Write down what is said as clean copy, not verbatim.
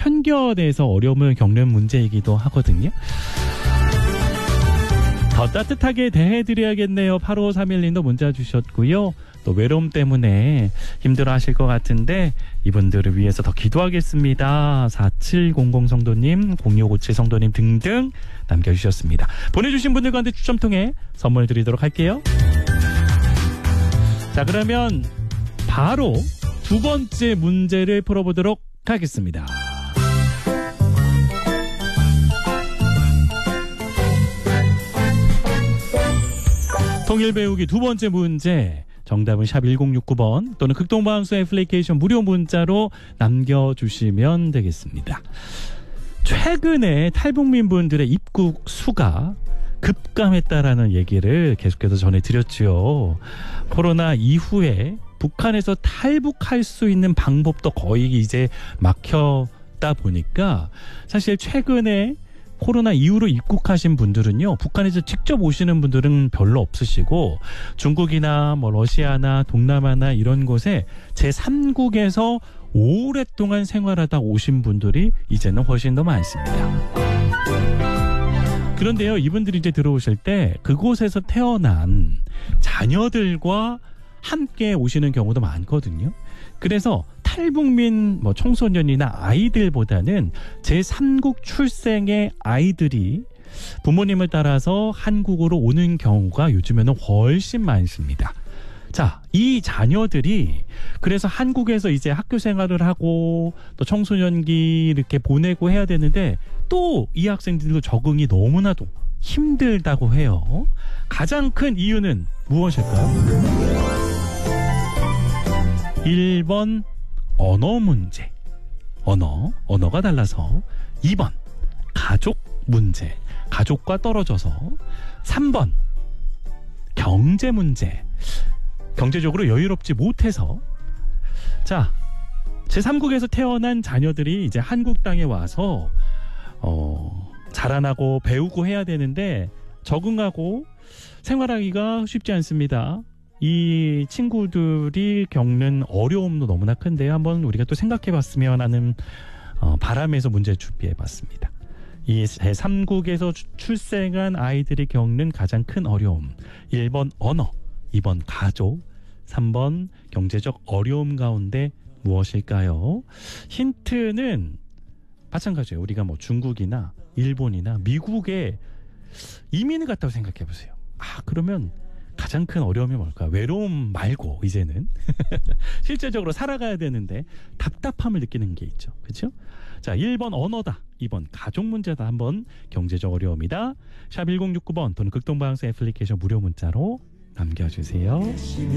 편견에서 어려움을 겪는 문제이기도 하거든요. 더 따뜻하게 대해드려야겠네요. 8531님도 문자 주셨고요. 또 외로움 때문에 힘들어하실 것 같은데 이분들을 위해서 더 기도하겠습니다. 4700 성도님, 0657 성도님 등등 남겨주셨습니다. 보내주신 분들 가운데 추첨 통해 선물 드리도록 할게요. 자, 그러면 바로 두 번째 문제를 풀어보도록 하겠습니다. 통일 배우기 두 번째 문제, 정답은 샵 1069번 또는 극동방송 애플리케이션 무료 문자로 남겨주시면 되겠습니다. 최근에 탈북민 분들의 입국 수가 급감했다라는 얘기를 계속해서 전해드렸죠. 코로나 이후에 북한에서 탈북할 수 있는 방법도 거의 이제 막혔다 보니까 사실 최근에 코로나 이후로 입국하신 분들은요, 북한에서 직접 오시는 분들은 별로 없으시고 중국이나 뭐 러시아나 동남아나 이런 곳에 제3국에서 오랫동안 생활하다 오신 분들이 이제는 훨씬 더 많습니다. 그런데요, 이분들이 이제 들어오실 때 그곳에서 태어난 자녀들과 함께 오시는 경우도 많거든요. 그래서 탈북민 청소년이나 아이들보다는 제3국 출생의 아이들이 부모님을 따라서 한국으로 오는 경우가 요즘에는 훨씬 많습니다. 자, 이 자녀들이 그래서 한국에서 이제 학교 생활을 하고 또 청소년기 이렇게 보내고 해야 되는데 또 이 학생들도 적응이 너무나도 힘들다고 해요. 가장 큰 이유는 무엇일까요? 1번 언어 문제. 언어가 달라서. 2번 가족 문제. 가족과 떨어져서. 3번 경제 문제. 경제적으로 여유롭지 못해서. 자, 제3국에서 태어난 자녀들이 이제 한국 땅에 와서 자라나고 배우고 해야 되는데 적응하고 생활하기가 쉽지 않습니다. 이 친구들이 겪는 어려움도 너무나 큰데요. 한번 우리가 또 생각해봤으면 하는 바람에서 문제 준비해봤습니다. 이 제3국에서 출생한 아이들이 겪는 가장 큰 어려움. 1번 언어, 2번 가족, 3번 경제적 어려움 가운데 무엇일까요? 힌트는 마찬가지예요. 우리가 뭐 중국이나 일본이나 미국에 이민을 갔다고 생각해보세요. 그러면 가장 큰 어려움이 뭘까? 외로움 말고 이제는 실제적으로 살아가야 되는데 답답함을 느끼는 게 있죠. 그렇죠? 자, 1번 언어다. 2번 가족 문제다. 한번 경제적 어려움이다. 샵 1069번 또는 극동방송 애플리케이션 무료 문자로 남겨주세요.